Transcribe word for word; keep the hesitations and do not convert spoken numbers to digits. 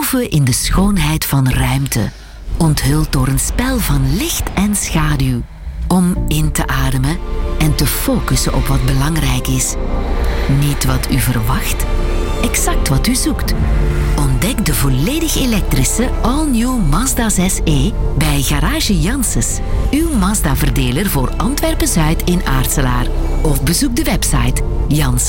vertoeven in de schoonheid van ruimte, onthuld door een spel van licht en schaduw, om in te ademen en te focussen op wat belangrijk is. Niet wat u verwacht, exact wat u zoekt. Ontdek de volledig elektrische all-new Mazda zes e bij Garage Janssens, uw Mazda-verdeler voor Antwerpen-Zuid in Aartselaar. Of bezoek de website Janssens.